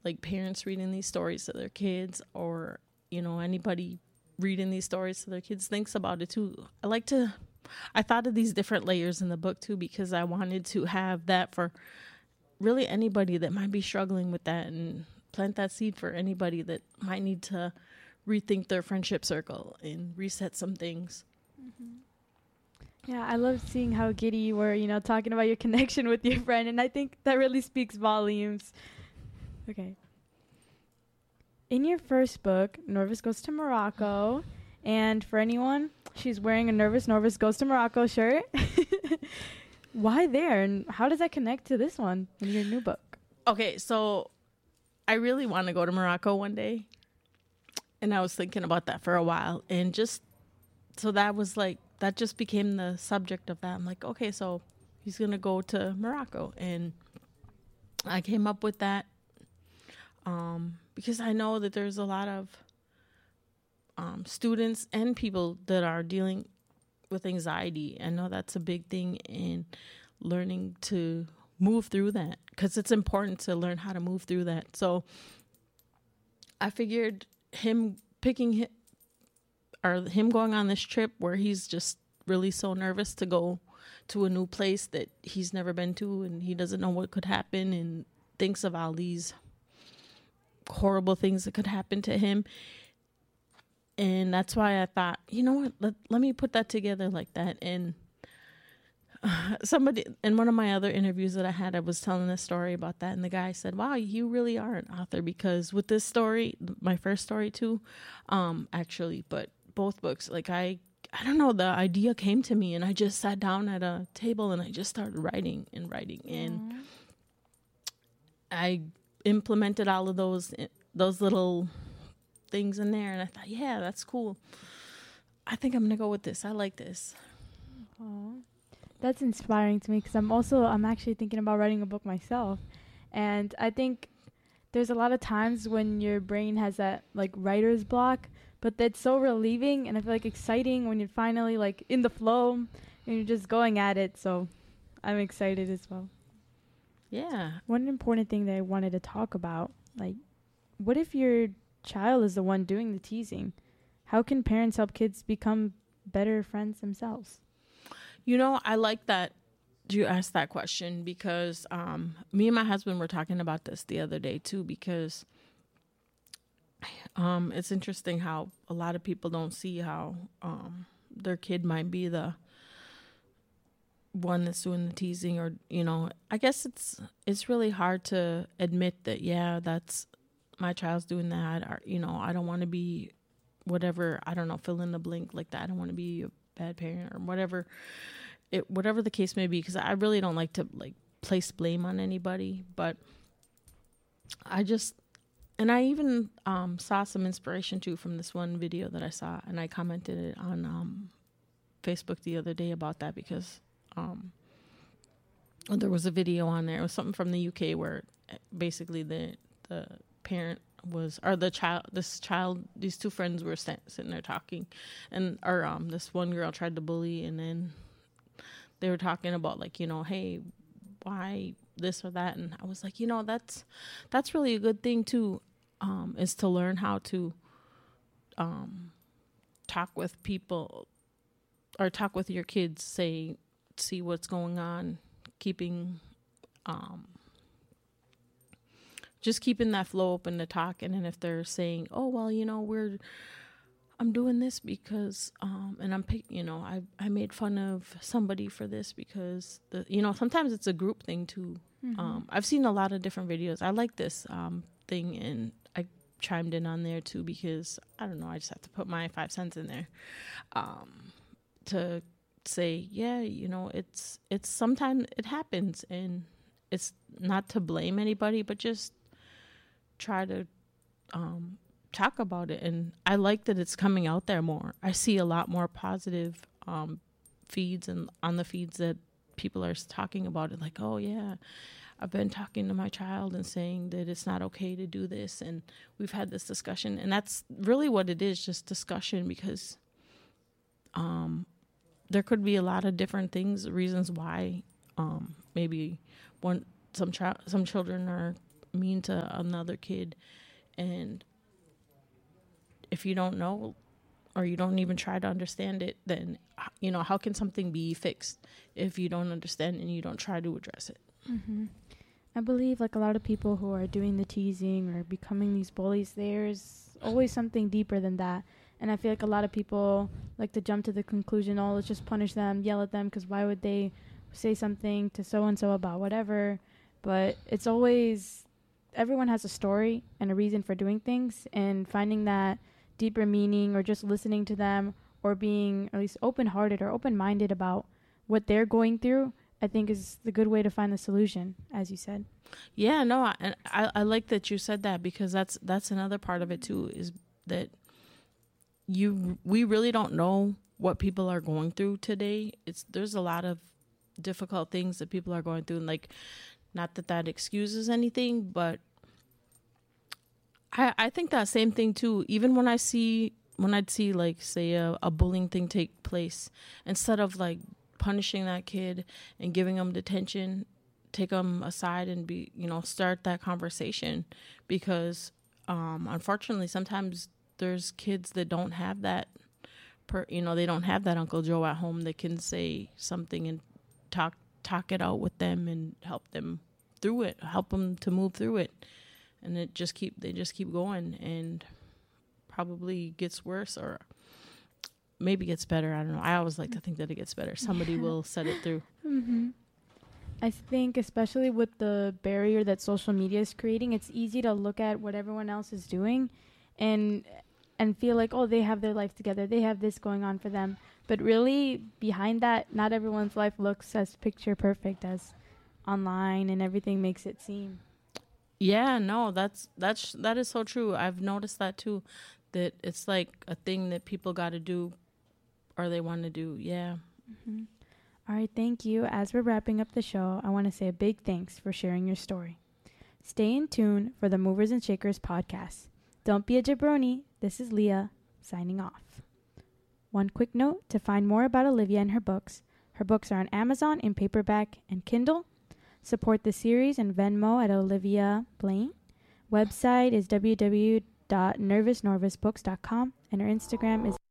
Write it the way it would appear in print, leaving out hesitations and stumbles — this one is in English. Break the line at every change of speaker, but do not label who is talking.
like parents reading these stories to their kids, or anybody reading these stories to their kids thinks about it too. I thought of these different layers in the book too, because I wanted to have that for really anybody that might be struggling with that, and plant that seed for anybody that might need to rethink their friendship circle and reset some things.
Yeah, I love seeing how giddy you were, talking about your connection with your friend, and I think that really speaks volumes. Okay. In your first book, Norvis Goes to Morocco, and for anyone, she's wearing a Norvis Goes to Morocco shirt. Why there, and how does that connect to this one in your new book?
Okay, so I really want to go to Morocco one day, and I was thinking about that for a while, and just so that was like, that just became the subject of that. I'm like, okay, so he's gonna go to Morocco, and I came up with that because I know that there's a lot of students and people that are dealing with anxiety. I know that's a big thing in learning to move through that, because it's important to learn how to move through that. So I figured him going on this trip where he's just really so nervous to go to a new place that he's never been to, and he doesn't know what could happen, and thinks of all these horrible things that could happen to him. And that's why I thought, you know what, let me put that together like that. And somebody in one of my other interviews that I had, I was telling a story about that, and the guy said, wow, you really are an author, because with this story, my first story too, actually, but both books, like I don't know, the idea came to me, and I just sat down at a table and I just started writing, and I implemented all of those little things in there, and I thought, yeah, that's cool. I think I'm gonna go with this. I like this.
Aww. That's inspiring to me, because I'm actually thinking about writing a book myself, and I think there's a lot of times when your brain has that like writer's block, but that's so relieving, and I feel like exciting when you're finally like in the flow and you're just going at it. So I'm excited as well.
Yeah.
One important thing that I wanted to talk about, like, what if your child is the one doing the teasing? How can parents help kids become better friends themselves?
I like that you asked that question, because me and my husband were talking about this the other day too, because it's interesting how a lot of people don't see how their kid might be the one that's doing the teasing, or I guess it's really hard to admit that, yeah, that's my child's doing that, or I don't want to be whatever, I don't know, fill in the blank like that. I don't want to be a bad parent, or whatever the case may be, because I really don't like to like place blame on anybody. But I even saw some inspiration too from this one video that I saw, and I commented it on Facebook the other day about that, because there was a video on there. It was something from the UK where basically the parent was, or these two friends were sitting there talking, and this one girl tried to bully, and then they were talking about like, hey, why this or that, and I was like, that's really a good thing too, is to learn how to talk with people, or talk with your kids, see what's going on, keeping just keeping that flow open to talk. And then if they're saying, oh, well, I'm doing this because, and I made fun of somebody for this because sometimes it's a group thing too. Mm-hmm. I've seen a lot of different videos. I like this thing, and I chimed in on there too, because I don't know, I just have to put my 5 cents in there, to say, yeah, it's sometimes it happens, and it's not to blame anybody, but just try to talk about it. And I like that it's coming out there more. I see a lot more positive feeds, and on the feeds that people are talking about it, like, oh yeah, I've been talking to my child and saying that it's not okay to do this, and we've had this discussion. And that's really what it is, just discussion, because there could be a lot of different things, reasons why maybe some children are mean to another kid. And if you don't know, or you don't even try to understand it, then, how can something be fixed if you don't understand and you don't try to address it?
Mm-hmm. I believe like a lot of people who are doing the teasing or becoming these bullies, there's always something deeper than that. And I feel like a lot of people like to jump to the conclusion, oh, let's just punish them, yell at them, because why would they say something to so-and-so about whatever? But it's always, everyone has a story and a reason for doing things, and finding that deeper meaning, or just listening to them, or being at least open-hearted or open-minded about what they're going through, I think is the good way to find the solution, as you said.
Yeah, no, I like that you said that, because that's another part of it too, is that we really don't know what people are going through today. There's a lot of difficult things that people are going through, and like, not that excuses anything, but I think that same thing too. Even when I'd see like, say, a bullying thing take place, instead of like punishing that kid and giving them detention, take them aside and start that conversation, because unfortunately sometimes there's kids that don't have that they don't have that Uncle Joe at home that can say something and talk it out with them and help them through it, help them to move through it. And they just keep going, and probably gets worse, or maybe gets better. I don't know. I always like to think that it gets better. Somebody will set it through.
Mm-hmm. I think especially with the barrier that social media is creating, it's easy to look at what everyone else is doing and feel like, oh, they have their life together, they have this going on for them. But really, behind that, not everyone's life looks as picture perfect as online and everything makes it seem.
Yeah, no, that is so true. I've noticed that too, that it's like a thing that people got to do, or they want to do. Yeah.
Mm-hmm. All right, thank you. As we're wrapping up the show, I want to say a big thanks for sharing your story. Stay in tune for the Movers and Shakers podcast. Don't be a jabroni. This is Leah, signing off. One quick note to find more about Olivia and her books. Her books are on Amazon in paperback and Kindle. Support the series and Venmo at Olivia Blaine. Website is www.nervousnorvousbooks.com, and her Instagram is